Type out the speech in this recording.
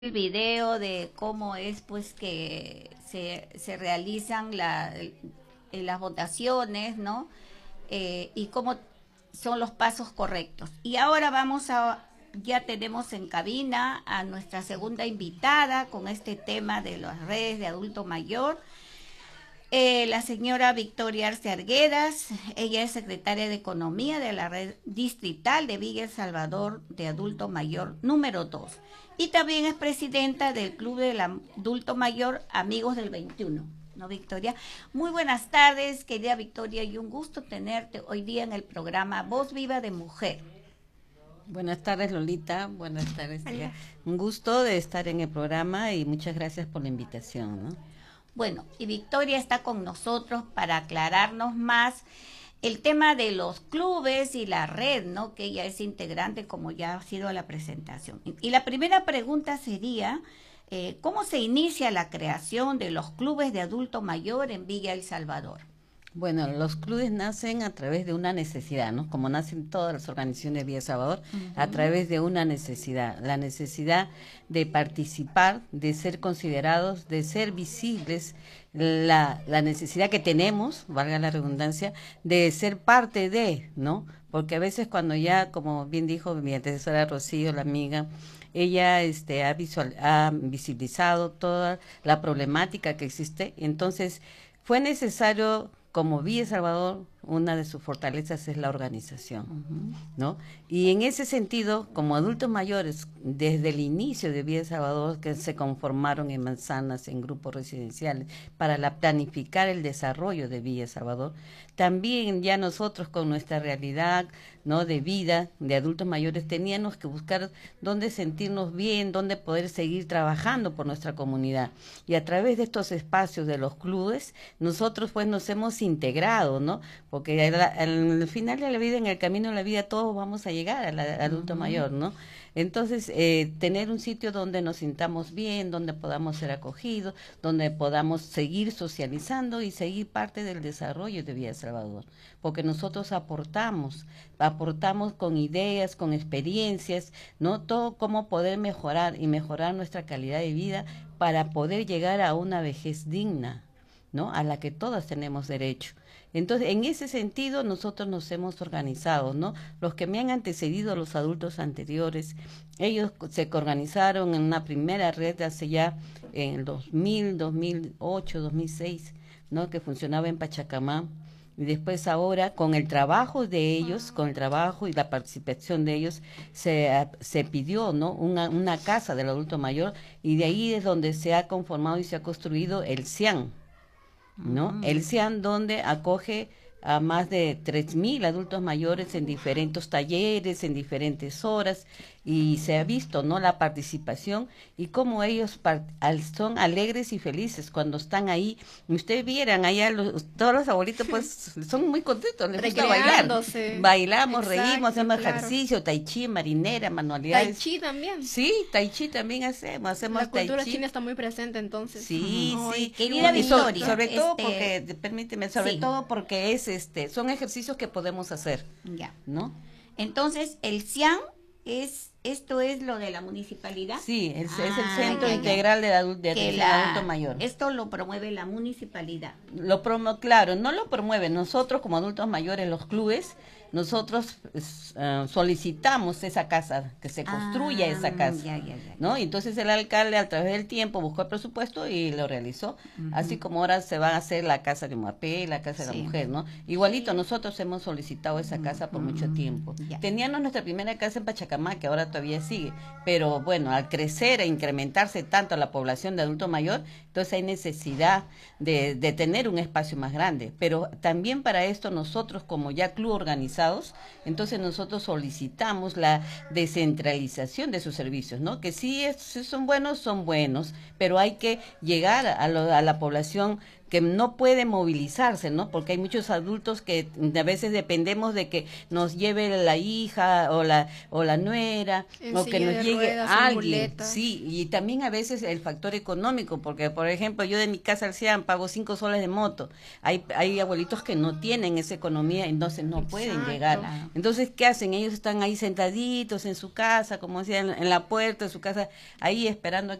el video de cómo es pues que se realizan las votaciones, ¿no? Y cómo son los pasos correctos. Y ahora ya tenemos en cabina a nuestra segunda invitada con este tema de las redes de adulto mayor. La señora Victoria Arce Arguedas, ella es secretaria de Economía de la Red Distrital de Villa El Salvador de Adulto Mayor número 2 y también es presidenta del Club del Adulto Mayor Amigos del 21. ¿No, Victoria? Muy buenas tardes, querida Victoria, y un gusto tenerte hoy día en el programa Voz Viva de Mujer. Buenas tardes, Lolita. Buenas tardes, tía. Un gusto de estar en el programa y muchas gracias por la invitación, ¿no? Bueno, y Victoria está con nosotros para aclararnos más el tema de los clubes y la red, ¿no? Que ella es integrante, como ya ha sido la presentación. Y la primera pregunta sería, ¿cómo se inicia la creación de los clubes de adulto mayor en Villa El Salvador? Bueno, los clubes nacen a través de una necesidad, ¿no? Como nacen todas las organizaciones de Villa El Salvador, a través de una necesidad, la necesidad de participar, de ser considerados, de ser visibles, la necesidad que tenemos, valga la redundancia, de ser parte de, ¿no? Porque a veces cuando ya, como bien dijo mi antecesora Rocío, la amiga, ella ha visibilizado toda la problemática que existe, entonces fue necesario, como Villa El Salvador, una de sus fortalezas es la organización, ¿no? Y en ese sentido, como adultos mayores, desde el inicio de Villa El Salvador, que se conformaron en manzanas, en grupos residenciales, para planificar el desarrollo de Villa El Salvador, también ya nosotros con nuestra realidad, ¿no?, de vida, de adultos mayores, teníamos que buscar dónde sentirnos bien, dónde poder seguir trabajando por nuestra comunidad. Y a través de estos espacios de los clubes, nosotros pues nos hemos integrado, ¿no? Porque al final de la vida, en el camino de la vida, todos vamos a llegar al adulto mayor, ¿no? Entonces, tener un sitio donde nos sintamos bien, donde podamos ser acogidos, donde podamos seguir socializando y seguir parte del desarrollo de Villa El Salvador, porque nosotros aportamos con ideas, con experiencias, ¿no? Todo cómo poder mejorar y mejorar nuestra calidad de vida para poder llegar a una vejez digna, ¿no? A la que todas tenemos derecho. Entonces, en ese sentido, nosotros nos hemos organizado, ¿no? Los que me han antecedido, los adultos anteriores, ellos se organizaron en una primera red hace ya en el 2000, 2008, 2006, ¿no? Que funcionaba en Pachacamá. Y después ahora, con el trabajo de ellos, con el trabajo y la participación de ellos, se pidió, ¿no?, una casa del adulto mayor, y de ahí es donde se ha conformado y se ha construido el CIAN, ¿no? El CIAN, donde acoge a más de 3.000 adultos mayores en diferentes talleres, en diferentes horas, y se ha visto, ¿no?, la participación y cómo ellos son alegres y felices cuando están ahí. Ustedes vieran allá, todos los abuelitos pues son muy contentos, les gusta bailar. Bailamos, exacto, reímos, hacemos ejercicio, tai chi, marinera, manualidades. Tai chi también. Sí, tai chi también hacemos la cultura tai chi. china está muy presente entonces. Sí, Ay, sí. Querida Victoria, sobre todo porque, permíteme, sobre sí, todo porque son ejercicios que podemos hacer. Ya. ¿No? Entonces, el CIAN esto es lo de la municipalidad. Sí, es el Centro Integral de Adulto Mayor. Esto lo promueve la municipalidad. Claro, no lo promueve. Nosotros como adultos mayores, los clubes, nosotros solicitamos esa casa, que se construya esa casa, ¿no? Y entonces el alcalde a través del tiempo buscó el presupuesto y lo realizó, así como ahora se va a hacer la casa de Moapé, la casa de la mujer, ¿no? Igualito, nosotros hemos solicitado esa casa por mucho tiempo. Teníamos nuestra primera casa en Pachacamá, que ahora todavía sigue, pero bueno, al crecer e incrementarse tanto la población de adulto mayor, entonces hay necesidad de tener un espacio más grande, pero también para esto nosotros, como ya club organizado, entonces nosotros solicitamos la descentralización de sus servicios, ¿no? Que si son buenos, pero hay que llegar a la población que no puede movilizarse, ¿no? Porque hay muchos adultos que a veces dependemos de que nos lleve la hija o la nuera, o que nos llegue ruedas, alguien. Sí, y también a veces el factor económico, porque por ejemplo yo de mi casa al CIAN pago 5 soles de moto. Hay abuelitos que no tienen esa economía, entonces no pueden llegar. Claro. Entonces, ¿qué hacen? Ellos están ahí sentaditos en su casa, como decía, en la puerta de su casa, ahí esperando